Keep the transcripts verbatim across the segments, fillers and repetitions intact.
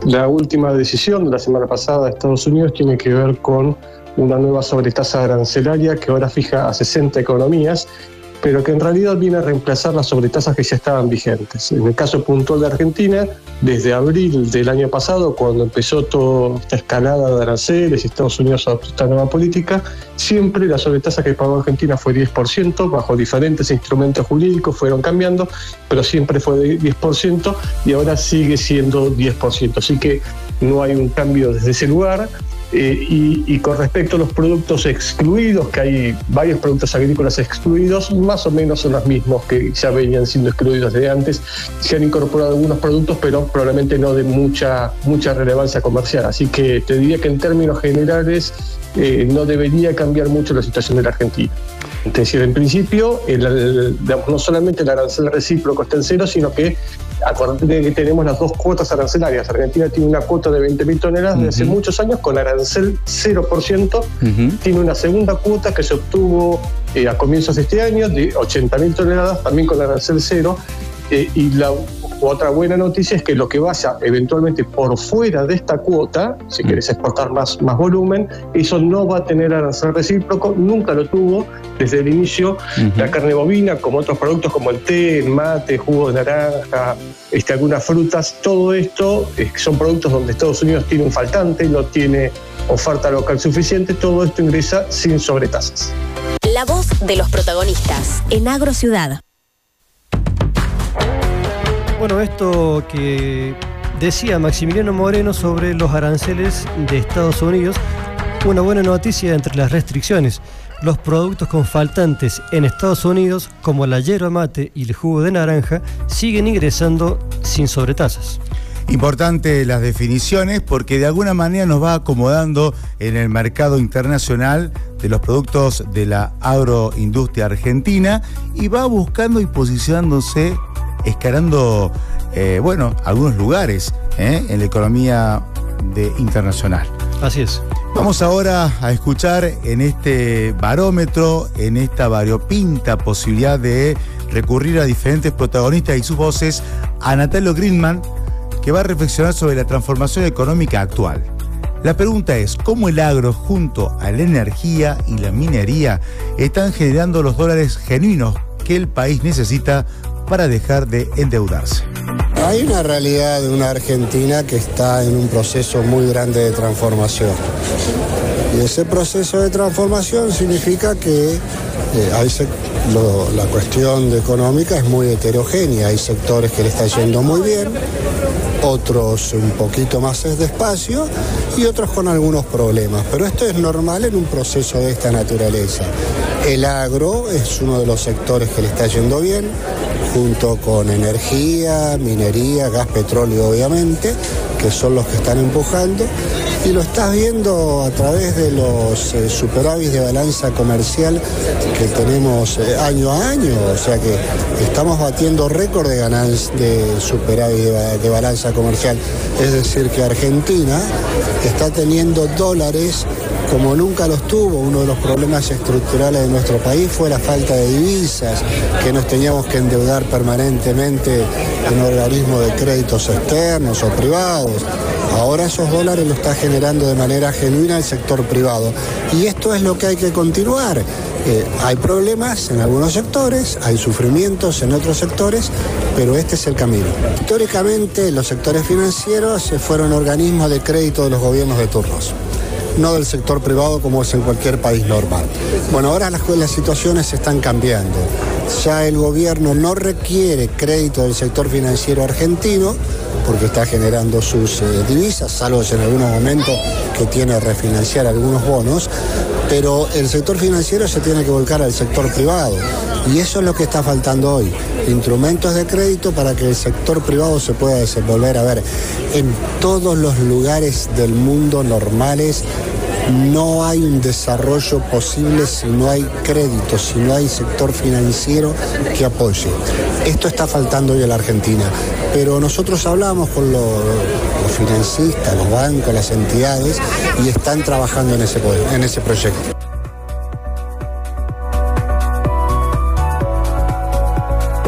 La última decisión de la semana pasada de Estados Unidos tiene que ver con una nueva sobretasa arancelaria que ahora fija a sesenta economías, pero que en realidad viene a reemplazar las sobretasas que ya estaban vigentes. En el caso puntual de Argentina, desde abril del año pasado, cuando empezó toda esta escalada de aranceles y Estados Unidos adoptó esta nueva política, siempre la sobretasa que pagó Argentina fue diez por ciento, bajo diferentes instrumentos jurídicos fueron cambiando, pero siempre fue de diez por ciento y ahora sigue siendo diez por ciento. Así que no hay un cambio desde ese lugar. Eh, y, y con respecto a los productos excluidos, que hay varios productos agrícolas excluidos, más o menos son los mismos que ya venían siendo excluidos desde antes. Se han incorporado algunos productos, pero probablemente no de mucha, mucha relevancia comercial. Así que te diría que en términos generales eh, no debería cambiar mucho la situación de la Argentina. Es decir, en principio, el, el, digamos, no solamente el arancel recíproco está en cero, sino que acordate que tenemos las dos cuotas arancelarias. Argentina tiene una cuota de veinte mil toneladas uh-huh. desde hace muchos años con arancel cero por ciento. Uh-huh. Tiene una segunda cuota que se obtuvo eh, a comienzos de este año de ochenta mil toneladas, también con arancel cero. Eh, y la otra buena noticia es que lo que vaya eventualmente por fuera de esta cuota, si querés exportar más, más volumen, eso no va a tener arancel recíproco, nunca lo tuvo desde el inicio. Uh-huh. La carne bovina, como otros productos como el té, el mate, jugo de naranja, este, algunas frutas, todo esto eh, son productos donde Estados Unidos tiene un faltante, no tiene oferta local suficiente, todo esto ingresa sin sobretasas. La voz de los protagonistas en Agrociudad. Bueno, esto que decía Maximiliano Moreno sobre los aranceles de Estados Unidos, una buena noticia entre las restricciones. Los productos con faltantes en Estados Unidos, como la yerba mate y el jugo de naranja, siguen ingresando sin sobretasas. Importante las definiciones porque de alguna manera nos va acomodando en el mercado internacional de los productos de la agroindustria argentina y va buscando y posicionándose, escalando, eh, bueno, algunos lugares eh, en la economía de, internacional. Así es. Vamos ahora a escuchar en este barómetro, en esta variopinta posibilidad de recurrir a diferentes protagonistas y sus voces, a Natalio Greenman, que va a reflexionar sobre la transformación económica actual. La pregunta es, ¿cómo el agro junto a la energía y la minería están generando los dólares genuinos que el país necesita para dejar de endeudarse? Hay una realidad de una Argentina que está en un proceso muy grande de transformación. Y ese proceso de transformación significa que eh, hay lo, la cuestión económica es muy heterogénea. Hay sectores que le está yendo muy bien, otros un poquito más despacio y otros con algunos problemas. Pero esto es normal en un proceso de esta naturaleza. El agro es uno de los sectores que le está yendo bien, junto con energía, minería, gas, petróleo obviamente, que son los que están empujando. Y lo estás viendo a través de los eh, superávits de balanza comercial que tenemos eh, año a año. O sea que estamos batiendo récord de ganancias de superávit de, de balanza comercial. Es decir, que Argentina está teniendo dólares como nunca los tuvo. Uno de los problemas estructurales de nuestro país fue la falta de divisas, que nos teníamos que endeudar permanentemente en organismos de créditos externos o privados. Ahora esos dólares lo está generando de manera genuina el sector privado. Y esto es lo que hay que continuar. Eh, hay problemas en algunos sectores, hay sufrimientos en otros sectores, pero este es el camino. Históricamente los sectores financieros fueron organismos de crédito de los gobiernos de turnos, no del sector privado como es en cualquier país normal. Bueno, ahora las, las situaciones están cambiando. Ya el gobierno no requiere crédito del sector financiero argentino porque está generando sus eh, divisas, salvo en algunos momentos que tiene que refinanciar algunos bonos, pero el sector financiero se tiene que volcar al sector privado. Y eso es lo que está faltando hoy, instrumentos de crédito para que el sector privado se pueda desenvolver. A ver, en todos los lugares del mundo normales no hay un desarrollo posible si no hay crédito, si no hay sector financiero que apoye. Esto está faltando hoy en la Argentina, pero nosotros hablamos con los, los financistas, los bancos, las entidades y están trabajando en ese, en ese proyecto.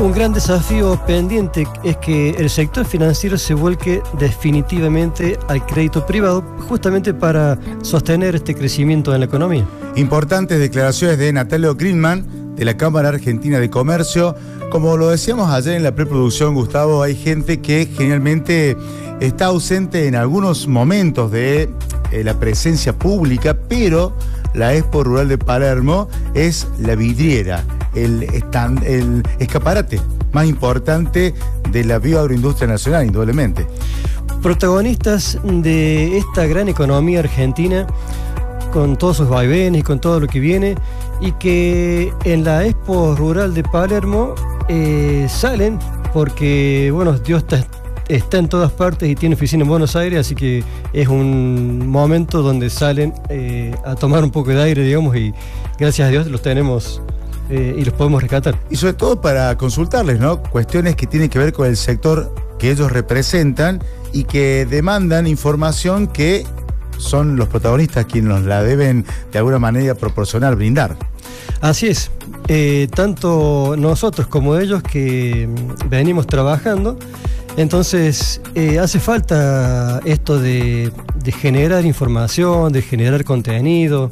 Un gran desafío pendiente es que el sector financiero se vuelque definitivamente al crédito privado, justamente para sostener este crecimiento en la economía. Importantes declaraciones de Natalio Greenman, de la Cámara Argentina de Comercio. Como lo decíamos ayer en la preproducción, Gustavo, hay gente que generalmente está ausente en algunos momentos de eh, la presencia pública, pero la Expo Rural de Palermo es la vidriera, el, stand, el escaparate más importante de la bioagroindustria nacional, indudablemente. Protagonistas de esta gran economía argentina, con todos sus vaivenes y con todo lo que viene, y que en la Expo Rural de Palermo eh, salen porque, bueno, Dios está, está en todas partes y tiene oficina en Buenos Aires, así que es un momento donde salen eh, a tomar un poco de aire, digamos, y gracias a Dios los tenemos eh, y los podemos rescatar. Y sobre todo para consultarles, ¿no? Cuestiones que tienen que ver con el sector que ellos representan y que demandan información que son los protagonistas quienes nos la deben de alguna manera proporcionar, brindar. Así es, eh, tanto nosotros como ellos que venimos trabajando, entonces eh, hace falta esto de, de generar información, de generar contenido.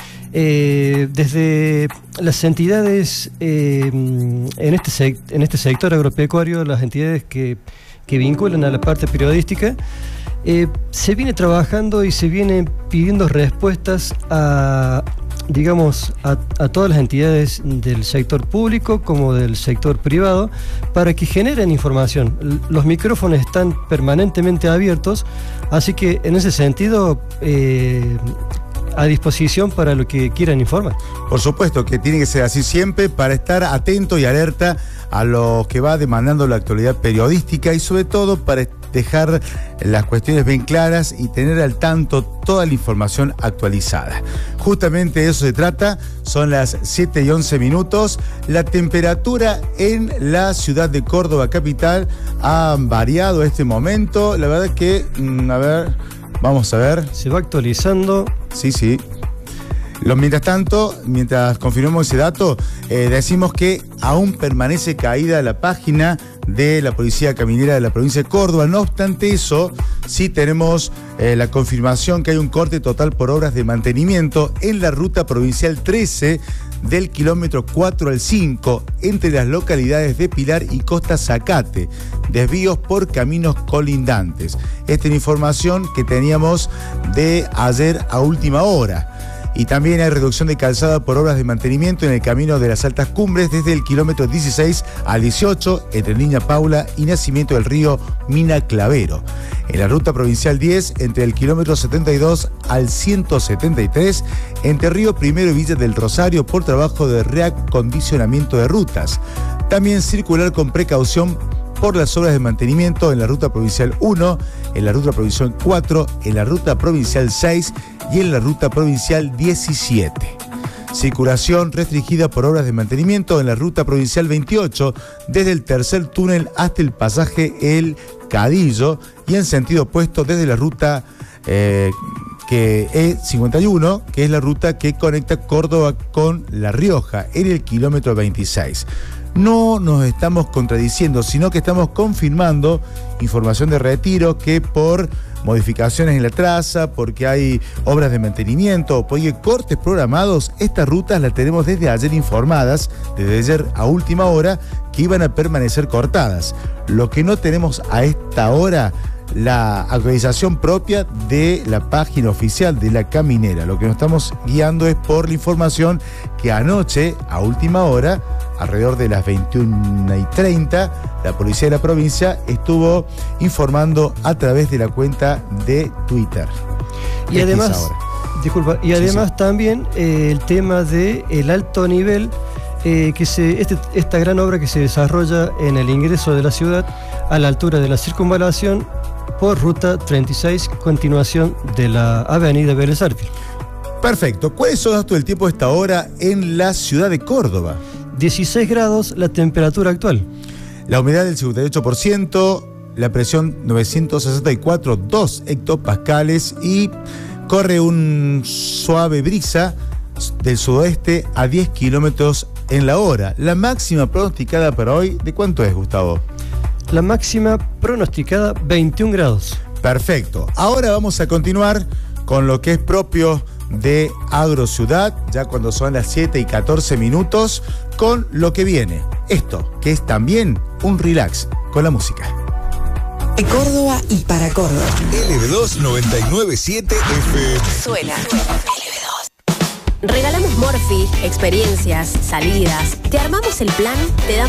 Eh, desde las entidades eh, en, este sec- en este sector agropecuario, las entidades que, que vinculan a la parte periodística, Eh, se viene trabajando y se vienen pidiendo respuestas a, digamos, a, a todas las entidades del sector público como del sector privado para que generen información. L- los micrófonos están permanentemente abiertos, así que en ese sentido eh, a disposición para lo que quieran informar. Por supuesto que tiene que ser así siempre, para estar atento y alerta a lo que va demandando la actualidad periodística y sobre todo para dejar las cuestiones bien claras y tener al tanto toda la información actualizada. Justamente de eso se trata, son las siete y once minutos. La temperatura en la ciudad de Córdoba capital ha variado este momento. La verdad que, mmm, a ver, vamos a ver. Se va actualizando. Sí, sí. Lo, mientras tanto, mientras confirmamos ese dato, eh, decimos que aún permanece caída la página de la Policía Caminera de la provincia de Córdoba. No obstante eso, sí tenemos eh, la confirmación que hay un corte total por obras de mantenimiento en la ruta provincial trece del kilómetro cuatro al cinco entre las localidades de Pilar y Costa Zacate, desvíos por caminos colindantes. Esta es la información que teníamos de ayer a última hora. Y también hay reducción de calzada por obras de mantenimiento en el camino de las Altas Cumbres desde el kilómetro dieciséis al dieciocho entre Niña Paula y Nacimiento del Río Mina Clavero. En la ruta provincial diez entre el kilómetro setenta y dos al ciento setenta y tres entre Río Primero y Villa del Rosario por trabajo de reacondicionamiento de rutas. También circular con precaución por las obras de mantenimiento en la ruta provincial uno, en la ruta provincial cuatro, en la ruta provincial seis y en la ruta provincial diecisiete. Circulación restringida por obras de mantenimiento en la ruta provincial veintiocho, desde el tercer túnel hasta el pasaje El Cadillo y en sentido opuesto desde la ruta eh, que E cincuenta y uno, que es la ruta que conecta Córdoba con La Rioja, en el kilómetro veintiséis. No nos estamos contradiciendo, sino que estamos confirmando información de retiro que por modificaciones en la traza, porque hay obras de mantenimiento o porque hay cortes programados, estas rutas las tenemos desde ayer informadas, desde ayer a última hora, que iban a permanecer cortadas. Lo que no tenemos a esta hora, la actualización propia de la página oficial de la Caminera. Lo que nos estamos guiando es por la información que anoche, a última hora, alrededor de las veintiuna y treinta, la policía de la provincia estuvo informando a través de la cuenta de Twitter. Y además, disculpa, y además sí, sí. también eh, el tema de el alto nivel, eh, que se, este, esta gran obra que se desarrolla en el ingreso de la ciudad a la altura de la circunvalación por ruta treinta y seis, continuación de la avenida Vélez Arfield. Perfecto. ¿Cuáles son los datos del tiempo a esta hora en la ciudad de Córdoba? dieciséis grados la temperatura actual. La humedad del cincuenta y ocho por ciento, la presión novecientos sesenta y cuatro punto dos hectopascales y corre un suave brisa del sudoeste a diez kilómetros en la hora. La máxima pronosticada para hoy, ¿de cuánto es, Gustavo? La máxima pronosticada, veintiún grados. Perfecto. Ahora vamos a continuar con lo que es propio de Agrociudad, ya cuando son las siete y catorce minutos, con lo que viene. Esto, que es también un relax con la música. De Córdoba y para Córdoba. L B dos noventa y nueve punto siete F M. Suena L B dos. Regalamos Morphy, experiencias, salidas. Te armamos el plan, te damos